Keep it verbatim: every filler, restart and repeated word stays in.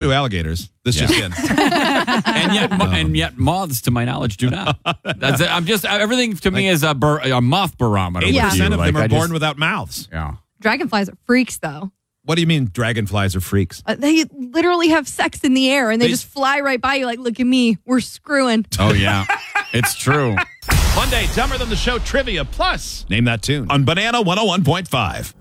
to alligators. This Yeah. just in. and yet, mo- and yet, moths, to my knowledge, do not. That's it. I'm just everything to me is a, bar, a moth barometer. eighty Yeah. percent of Like, them are I born just- without mouths. Yeah. Dragonflies are freaks, though. What do you mean dragonflies are freaks? Uh, they literally have sex in the air, and they, They- just fly right by you like, look at me. We're screwing. Oh yeah, it's true. Monday, Dumber Than the Show Trivia Plus. Name that tune on Banana one oh one point five.